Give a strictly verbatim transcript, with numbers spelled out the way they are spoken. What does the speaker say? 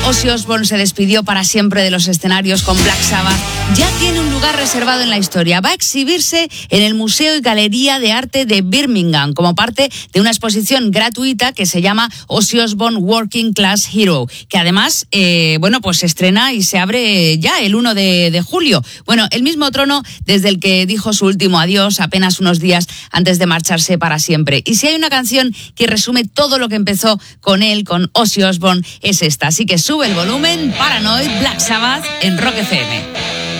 Ozzy Osbourne se despidió para siempre de los escenarios con Black Sabbath, ya tiene un lugar reservado en la historia. Va a exhibirse en el Museo y Galería de Arte de Birmingham como parte de una exposición gratuita que se llama Ozzy Osbourne Working Class Hero, que además, eh, bueno, pues se estrena y se abre ya el primero de, de julio. Bueno, el mismo trono desde el que dijo su último adiós apenas unos días antes de marcharse para siempre. Y si hay una canción que resume todo lo que empezó con él, con Ozzy Osbourne, es esta. Así que sube el volumen, Paranoid, Black Sabbath en Rock F M.